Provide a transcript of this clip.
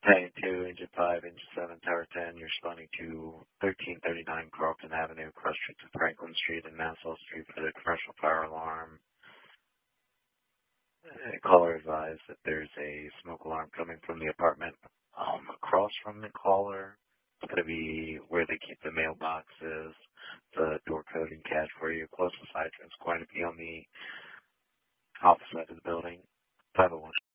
Hey, 2, Engine 5, Engine 7, Tower 10, you're responding to 1339 Carlton Avenue, cross street to Franklin Street and Nassau Street for the commercial fire alarm. Caller advised that there's a smoke alarm coming from the apartment across from the caller. It's going to be where they keep the mailboxes, the door code and cash for you. Closest hydrant is going to be on the opposite side of the building. 501